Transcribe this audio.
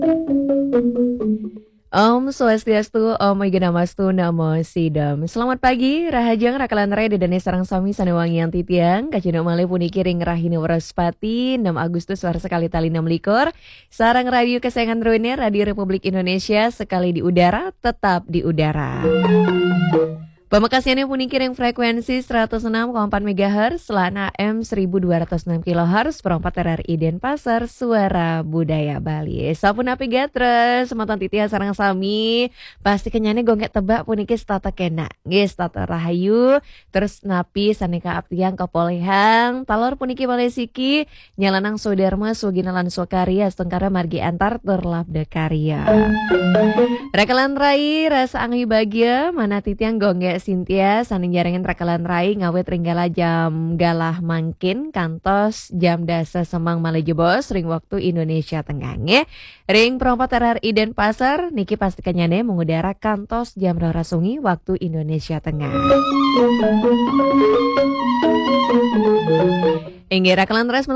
Om Swastiastu, Om Wignamastu, Namo Sidam. Selamat pagi, Rahajang Rakalan Rai Dedane Sarang Sami Sanewangi yang Titiang, Kacino Male Puniki Ring Rahini Waraspati, 6 Agustus War sekali tali 6 likur. Sarang radio kesayangan Ruine, Radio Republik Indonesia, sekali di udara, tetap di udara. Pemekasannya puniki ring frekuensi 106,4 MHz, Selana AM 1206 kHz, perompat RRI Denpasar, Suara Budaya Bali. Sapun api gatres, sematan titiha sarang sami, pasti kenyane gonggek tebak puniki stata kena, nggih stata rahayu, terus napi saneka abdiang kepolihang, talor puniki malesiki, nyalanang sodarma suginalan sokarya, setengkara margi antar terlabda karya. Rekalan Rai, rasa anggi bahagia, mana titiang gonggek Sintia, saning jaringan Rekalan Rai, ngawet ringgala jam galah mangkin, kantos jam dasa semang malejebos, ring waktu Indonesia Tengah. Ring perompat RRI Denpasar, niki pastikannya mengudara kantos jam rora sungi waktu Indonesia Tengah. Inggih Rekalan Rai